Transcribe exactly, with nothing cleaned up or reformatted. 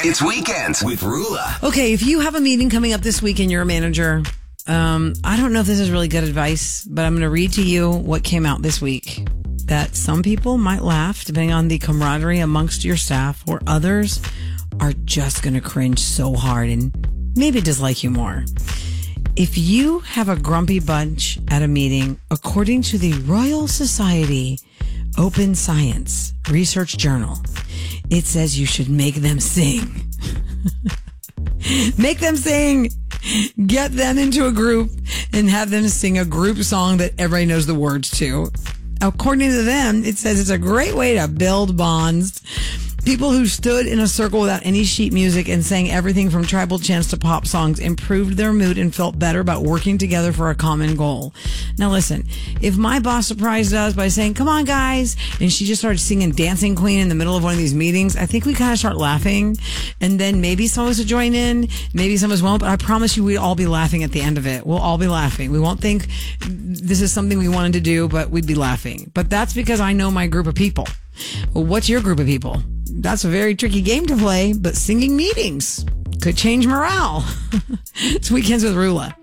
It's Weekends with Rula. Okay, if you have a meeting coming up this week and you're a manager, um, I don't know if this is really good advice, but I'm going to read to you what came out this week. That some people might laugh depending on the camaraderie amongst your staff, or others are just going to cringe so hard and maybe dislike you more. If you have a grumpy bunch at a meeting, according to the Royal Society Open Science Research Journal, it says you should make them sing. Make them sing. Get them into a group and have them sing a group song that everybody knows the words to. According to them, it says it's a great way to build bonds. People who stood in a circle without any sheet music and sang everything from tribal chants to pop songs improved their mood and felt better about working together for a common goal. Now listen, if my boss surprised us by saying, "Come on guys," and she just started singing Dancing Queen in the middle of one of these meetings, I think we kind of start laughing, and then maybe some of us will join in, maybe some of us won't, but I promise you we'll all be laughing at the end of it. We'll all be laughing. We won't think this is something we wanted to do, but we'd be laughing. But that's because I know my group of people. Well, what's your group of people? That's a very tricky game to play, but singing meetings could change morale. It's Weekends with Rula.